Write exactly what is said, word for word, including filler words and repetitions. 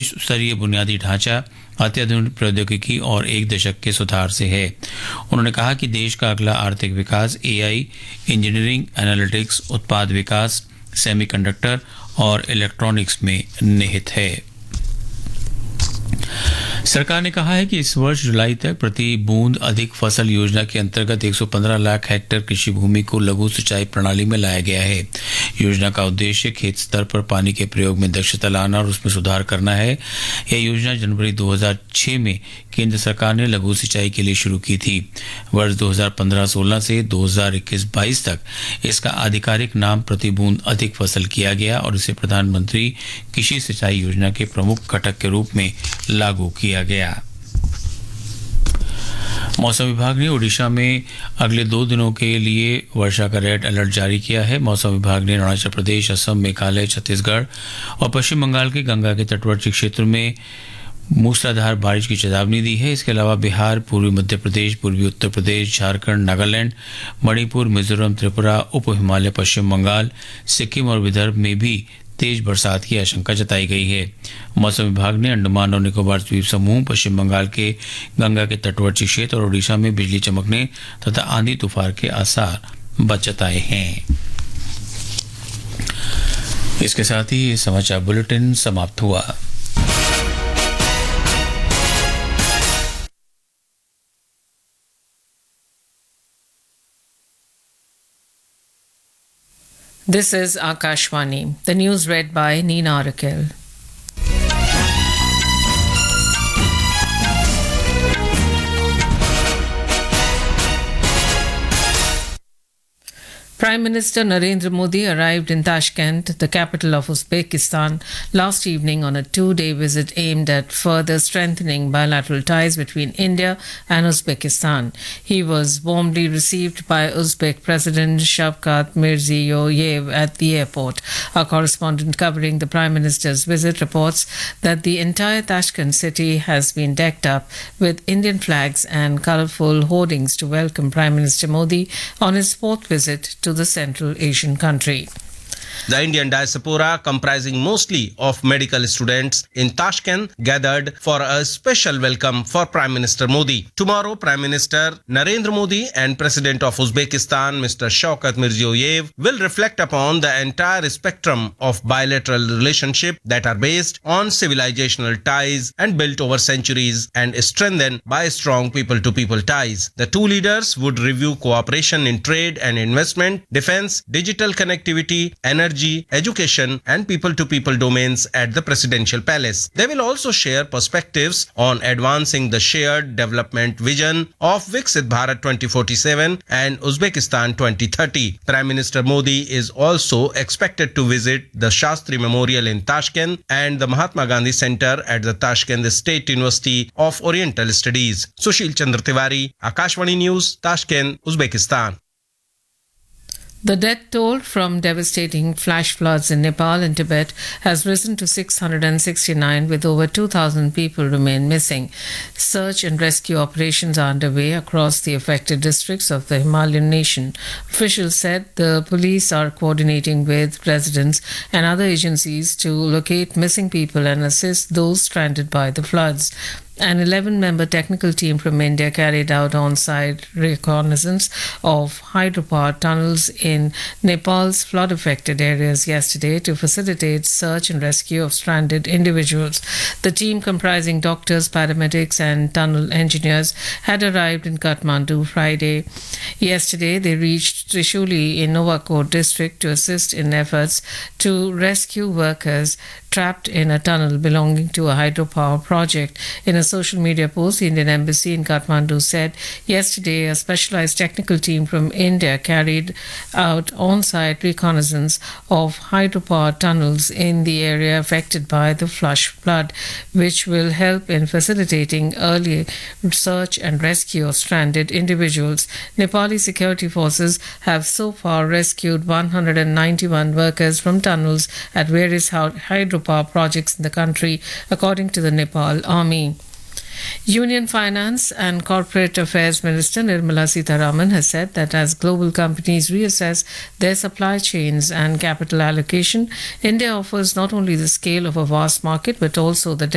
विश्व स्तरीय बुनियादी ढांचा, अत्याधुनिक प्रौद्योगिकी और एक दशक के सुधार से है। उन्होंने कहा कि देश का अगला आर्थिक विकास एआई, इंजीनियरिंग, एनालिटिक्स, उत्पाद विकास, सेमीकंडक्टर और इलेक्ट्रॉनिक्स में निहित है। सरकार ने कहा है कि इस वर्ष जुलाई तक प्रति बूंद अधिक फसल योजना के अंतर्गत एक सौ पंद्रह लाख हेक्टेयर कृषि भूमि को लघु सिंचाई प्रणाली में लाया गया है। योजना का उद्देश्य खेत स्तर पर पानी के प्रयोग में दक्षता लाना और उसमें सुधार करना है। यह योजना जनवरी दो हज़ार छह में केंद्र सरकार ने लघु सिंचाई के लिए शुरू की थी। वर्ष दो हज़ार पंद्रह सोलह से दो हज़ार इक्कीस बाईस तक इसका आधिकारिक नाम प्रति बूंद अधिक फसल किया गया और इसे प्रधानमंत्री कृषि सिंचाई योजना के प्रमुख घटक के रूप में लागू किया गया। मौसम विभाग ने ओडिशा में अगले दो दिनों के लिए वर्षा का रेड अलर्ट जारी किया है। मौसम विभाग ने अरुणाचल प्रदेश, असम, मेघालय, छत्तीसगढ़ और पश्चिम बंगाल के गंगा के तटवर्ती क्षेत्र में मूसलाधार बारिश की चेतावनी दी है। इसके अलावा बिहार, पूर्वी मध्य प्रदेश, पूर्वी उत्तर प्रदेश, झारखंड, नागालैंड, मणिपुर, मिजोरम, त्रिपुरा, उप हिमालय, पश्चिम बंगाल, सिक्किम और विदर्भ में भी तेज बरसात की आशंका जताई गई है। मौसम विभाग ने अंडमान और निकोबार द्वीप समूह, पश्चिम बंगाल के गंगा के तटवर्ती क्षेत्र और ओडिशा में बिजली चमकने तथा आंधी तूफान के आसार जताए हैं। इसके साथ ही ये समाचार बुलेटिन समाप्त हुआ। This is Akashvani. The news read by Nina Arakel. Prime Minister Narendra Modi arrived in Tashkent, the capital of Uzbekistan, last evening on a two-day visit aimed at further strengthening bilateral ties between India and Uzbekistan. He was warmly received by Uzbek President Shavkat Mirziyoyev at the airport. Our correspondent covering the Prime Minister's visit reports that the entire Tashkent city has been decked up with Indian flags and colourful hoardings to welcome Prime Minister Modi on his fourth visit to the Central Asian country. The Indian diaspora, comprising mostly of medical students in Tashkent, gathered for a special welcome for Prime Minister Modi. Tomorrow, Prime Minister Narendra Modi and President of Uzbekistan, Mister Shavkat Mirziyoyev, will reflect upon the entire spectrum of bilateral relationship that are based on civilizational ties and built over centuries and strengthened by strong people-to-people ties. The two leaders would review cooperation in trade and investment, defense, digital connectivity, energy, education and people-to-people domains at the Presidential Palace. They will also share perspectives on advancing the shared development vision of Viksit Bharat twenty forty-seven and Uzbekistan twenty thirty. Prime Minister Modi is also expected to visit the Shastri Memorial in Tashkent and the Mahatma Gandhi Center at the Tashkent State University of Oriental Studies. Sushil Chandra Tiwari, Akashvani News, Tashkent, Uzbekistan. The death toll from devastating flash floods in Nepal and Tibet has risen to six hundred sixty-nine, with over two thousand people remain missing. Search and rescue operations are underway across the affected districts of the Himalayan nation. Officials said the police are coordinating with residents and other agencies to locate missing people and assist those stranded by the floods. An eleven-member technical team from India carried out on-site reconnaissance of hydropower tunnels in Nepal's flood-affected areas yesterday to facilitate search and rescue of stranded individuals. The team, comprising doctors, paramedics and tunnel engineers, had arrived in Kathmandu Friday. Yesterday, they reached Trishuli in Novakot district to assist in efforts to rescue workers trapped in a tunnel belonging to a hydropower project. In a social media post, the Indian Embassy in Kathmandu said yesterday a specialized technical team from India carried out on-site reconnaissance of hydropower tunnels in the area affected by the flash flood, which will help in facilitating early search and rescue of stranded individuals. Nepali security forces have so far rescued one hundred ninety-one workers from tunnels at various hydropower projects in the country, according to the Nepal Army. Union Finance and Corporate Affairs Minister Nirmala Sitharaman has said that as global companies reassess their supply chains and capital allocation, India offers not only the scale of a vast market but also the